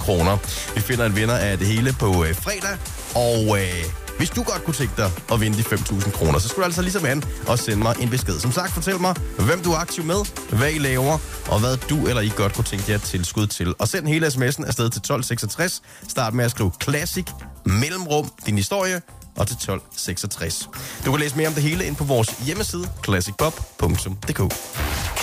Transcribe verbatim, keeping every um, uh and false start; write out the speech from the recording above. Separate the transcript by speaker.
Speaker 1: kroner. Vi finder en vinder af det hele på øh, fredag, og øh, hvis du godt kunne tænke dig at vinde de fem tusind kroner, så skulle du altså ligesom an og sende mig en besked. Som sagt, fortæl mig, hvem du er aktiv med, hvad I laver, og hvad du eller I godt kunne tænke jer tilskud til. Og send hele sms'en afsted til tolv seksogtres. Start med at skrive Classic, mellemrum, din historie, og til tolv seksogtres. Du kan læse mere om det hele ind på vores hjemmeside, classic pop punktum d k.